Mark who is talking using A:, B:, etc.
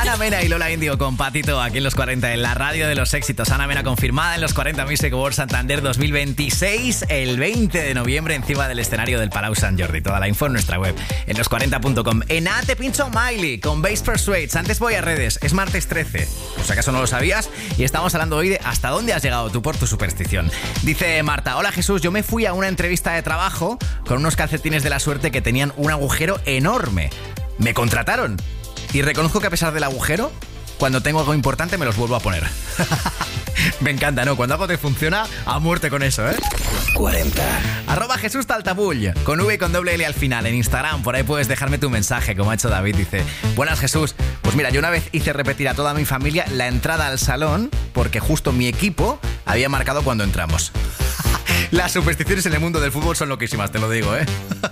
A: Ana Mena y Lola Índigo con Patito aquí en los 40 en la radio de los éxitos. Ana Mena confirmada en los 40 Music Awards Santander 2026 el 20 de noviembre encima del escenario del Palau Sant Jordi. Toda la info en nuestra web en los40.com. En A te pincho Miley con Base Persuades. Antes voy a redes. Es martes 13. ¿Por si acaso no lo sabías? Y estamos hablando hoy de hasta dónde has llegado tú por tu superstición. Dice Marta: hola Jesús, yo me fui a una entrevista de trabajo con unos calcetines de la suerte que tenían un agujero enorme. Me contrataron. Y reconozco que a pesar del agujero, cuando tengo algo importante me los vuelvo a poner. Me encanta, ¿no? Cuando algo te funciona, a muerte con eso, ¿eh?
B: 40.
A: @Jesús Taltabull, con V y con doble L al final, en Instagram. Por ahí puedes dejarme tu mensaje, como ha hecho David. Dice: buenas Jesús, pues mira, yo una vez hice repetir a toda mi familia la entrada al salón porque justo mi equipo había marcado cuando entramos. Las supersticiones en el mundo del fútbol son loquísimas, te lo digo, ¿eh?